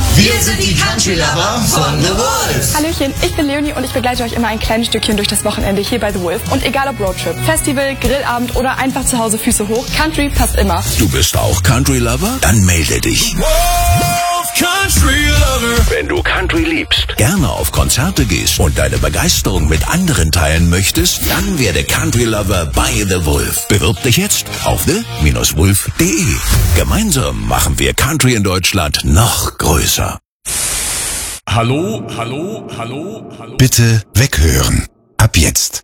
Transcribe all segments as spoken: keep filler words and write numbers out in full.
Wir sind die Country Lover von The Wolf. Hallöchen, ich bin Leonie und ich begleite euch immer ein kleines Stückchen durch das Wochenende hier bei The Wolf. Und egal ob Roadtrip, Festival, Grillabend oder einfach zu Hause Füße hoch, Country passt immer. Du bist auch Country Lover? Dann melde dich. Wolf Country Lover. Wenn du Country liebst, gerne auf Konzerte gehst und deine Begeisterung mit anderen teilen möchtest, dann werde Country Lover bei The Wolf. Bewirb dich jetzt auf the Bindestrich wolf punkt de. Gemeinsam machen wir Country in Deutschland noch größer. Hallo, hallo, hallo, hallo. Bitte weghören. Ab jetzt.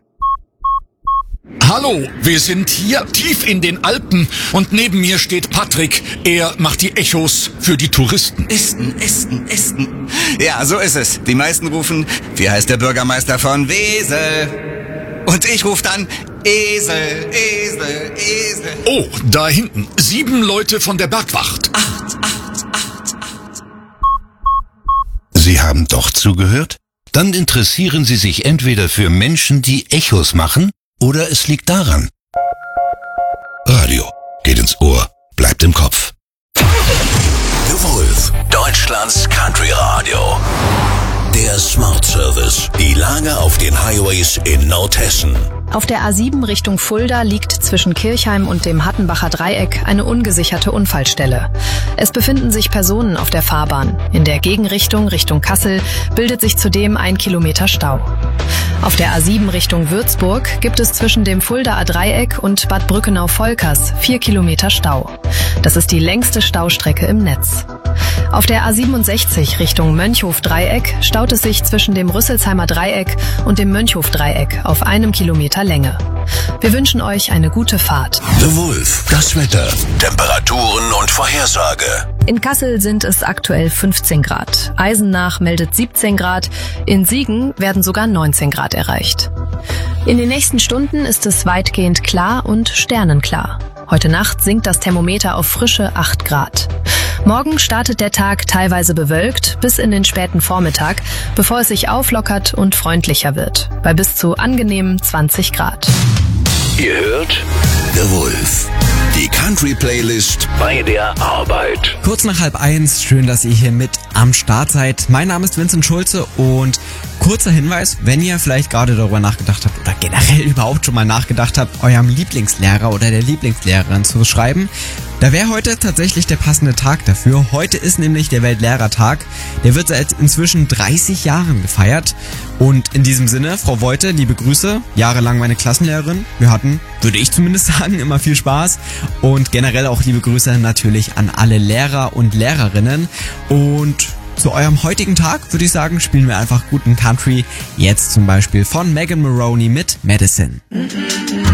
Hallo, wir sind hier tief in den Alpen und neben mir steht Patrick. Er macht die Echos für die Touristen. Esten, Esten, Esten. Ja, so ist es. Die meisten rufen, wie heißt der Bürgermeister von Wesel? Und ich rufe dann, Esel, Esel, Esel. Oh, da hinten. Sieben Leute von der Bergwacht. Acht, acht, acht, acht. Sie haben doch zugehört? Dann interessieren Sie sich entweder für Menschen, die Echos machen, oder es liegt daran. Radio geht ins Ohr, bleibt im Kopf. The Wolf, Deutschlands Country Radio. Der Smart Service. Die Lage auf den Highways in Nordhessen. Auf der A sieben Richtung Fulda liegt zwischen Kirchheim und dem Hattenbacher Dreieck eine ungesicherte Unfallstelle. Es befinden sich Personen auf der Fahrbahn. In der Gegenrichtung Richtung Kassel bildet sich zudem ein Kilometer Stau. Auf der A sieben Richtung Würzburg gibt es zwischen dem Fuldaer Dreieck und Bad Brückenau-Volkers vier Kilometer Stau. Das ist die längste Staustrecke im Netz. Auf der A siebenundsechzig Richtung Mönchhof-Dreieck staut es sich zwischen dem Rüsselsheimer Dreieck und dem Mönchhof-Dreieck auf einem Kilometer Länge. Wir wünschen euch eine gute Fahrt. The Wolf, das Wetter, Temperaturen und Vorhersage. In Kassel sind es aktuell fünfzehn Grad. Eisenach meldet siebzehn Grad. In Siegen werden sogar neunzehn Grad erreicht. In den nächsten Stunden ist es weitgehend klar und sternenklar. Heute Nacht sinkt das Thermometer auf frische acht Grad. Morgen startet der Tag teilweise bewölkt bis in den späten Vormittag, bevor es sich auflockert und freundlicher wird, bei bis zu angenehmen zwanzig Grad. Ihr hört The Wolf, die Country-Playlist bei der Arbeit. Kurz nach halb eins, schön, dass ihr hier mit am Start seid. Mein Name ist Vincent Schulze und kurzer Hinweis, wenn ihr vielleicht gerade darüber nachgedacht habt oder generell überhaupt schon mal nachgedacht habt, eurem Lieblingslehrer oder der Lieblingslehrerin zu schreiben, da wäre heute tatsächlich der passende Tag dafür. Heute ist nämlich der Weltlehrertag. Der wird seit inzwischen dreißig Jahren gefeiert. Und in diesem Sinne, Frau Voite, liebe Grüße, jahrelang meine Klassenlehrerin. Wir hatten, würde ich zumindest sagen, immer viel Spaß. Und generell auch liebe Grüße natürlich an alle Lehrer und Lehrerinnen. Und zu eurem heutigen Tag würde ich sagen, spielen wir einfach guten Country. Jetzt zum Beispiel von Megan Maroney mit Medicine. Mm-hmm.